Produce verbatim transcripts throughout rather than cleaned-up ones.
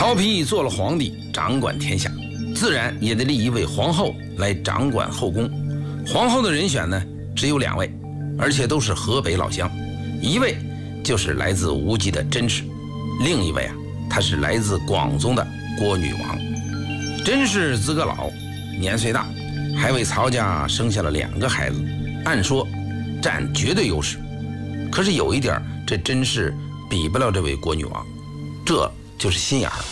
曹丕做了皇帝，掌管天下，自然也得立一位皇后来掌管后宫。皇后的人选呢，只有两位，而且都是河北老乡。一位就是来自无极的甄氏，另一位啊，她是来自广宗的郭女王。甄氏资格老，年岁大，还为曹家生下了两个孩子，按说占绝对优势。可是有一点，这甄氏比不了这位郭女王，这就是心眼儿。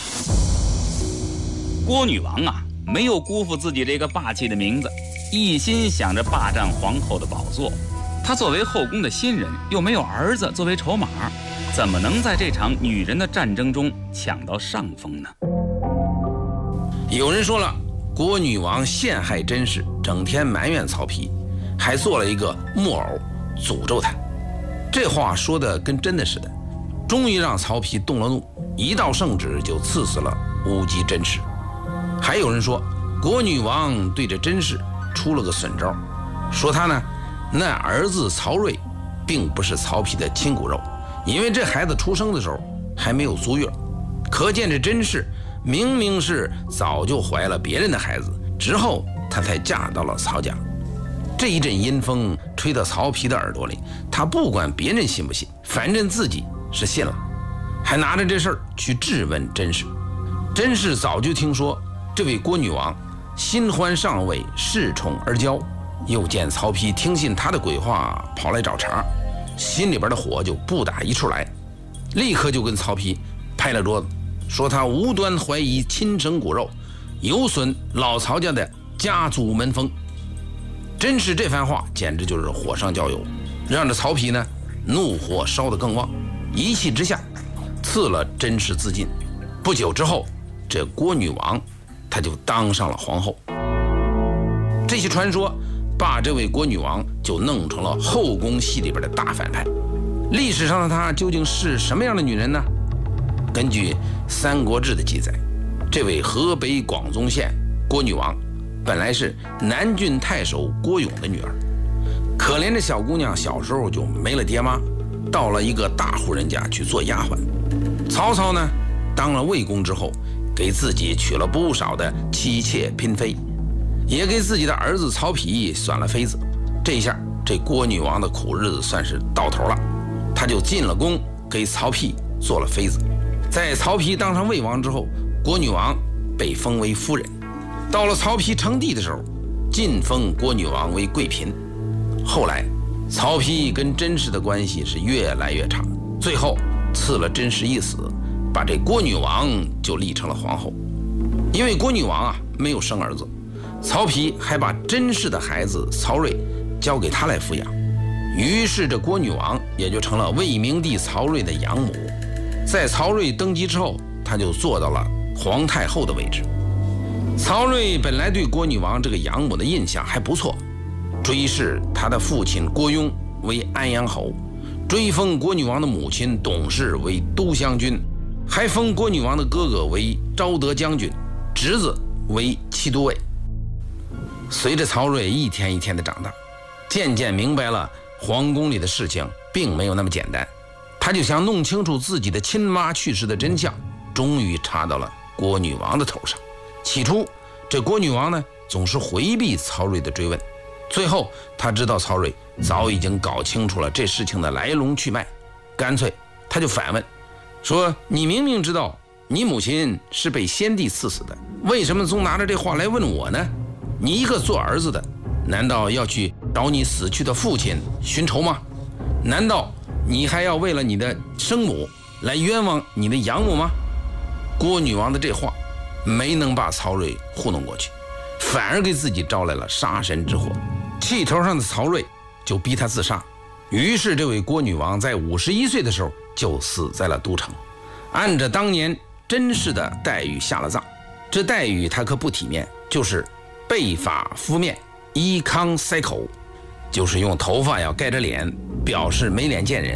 郭女王啊，没有辜负自己这个霸气的名字，一心想着霸占皇后的宝座。她作为后宫的新人，又没有儿子作为筹码，怎么能在这场女人的战争中抢到上风呢？ 有人说了，郭女王陷害甄氏，整天埋怨曹丕，还做了一个木偶诅咒他。这话说的跟真的似的，终于让曹丕动了怒，一道圣旨就赐死了无极甄氏。还有人说，郭女王对着甄氏出了个损招，说他呢，那儿子曹睿并不是曹丕的亲骨肉，因为这孩子出生的时候还没有足月，可见这甄氏明明是早就怀了别人的孩子，之后她才嫁到了曹家。这一阵阴风吹到曹丕的耳朵里，他不管别人信不信，反正自己是信了，还拿着这事儿去质问甄氏。甄氏早就听说这位郭女王新欢上位，恃宠而骄，又见曹丕听信他的鬼话跑来找茬，心里边的火就不打一处来，立刻就跟曹丕拍了桌子，说他无端怀疑亲生骨肉，有损老曹家的家族门风。甄氏这番话简直就是火上浇油，让这曹丕呢怒火烧得更旺，一气之下赐了甄氏自尽。不久之后，这郭女王她就当上了皇后。这些传说把这位郭女王就弄成了后宫戏里边的大反派。历史上的她究竟是什么样的女人呢？根据《三国志》的记载，这位河北广宗县郭女王本来是南郡太守郭勇的女儿，可怜的小姑娘小时候就没了爹妈，到了一个大户人家去做丫鬟。曹操呢，当了魏公之后，给自己娶了不少的妻妾嫔妃，也给自己的儿子曹丕选了妃子。这一下，这郭女王的苦日子算是到头了，她就进了宫，给曹丕做了妃子。在曹丕当上魏王之后，郭女王被封为夫人。到了曹丕称帝的时候，晋封郭女王为贵嫔。后来曹丕跟甄氏的关系是越来越差，最后赐了甄氏一死，把这郭女王就立成了皇后。因为郭女王啊没有生儿子，曹丕还把甄氏的孩子曹睿交给他来抚养，于是这郭女王也就成了魏明帝曹睿的养母。在曹睿登基之后，他就做到了皇太后的位置。曹睿本来对郭女王这个养母的印象还不错，追谥他的父亲郭雍为安阳侯，追封郭女王的母亲董氏为都乡君，还封郭女王的哥哥为昭德将军，侄子为骑都尉。随着曹睿一天一天的长大，渐渐明白了皇宫里的事情并没有那么简单，他就想弄清楚自己的亲妈去世的真相，终于查到了郭女王的头上。起初这郭女王呢总是回避曹睿的追问，最后他知道曹睿早已经搞清楚了这事情的来龙去脉，干脆他就反问说，你明明知道你母亲是被先帝赐死的，为什么总拿着这话来问我呢？你一个做儿子的，难道要去找你死去的父亲寻仇吗？难道你还要为了你的生母来冤枉你的养母吗？郭女王的这话没能把曹睿糊弄过去，反而给自己招来了杀身之祸。气头上的曹睿就逼他自杀，于是这位郭女王在五十一岁的时候就死在了都城，按着当年甄氏的待遇下了葬。这待遇他可不体面，就是被发敷面，衣糠塞口，就是用头发要盖着脸，表示没脸见人。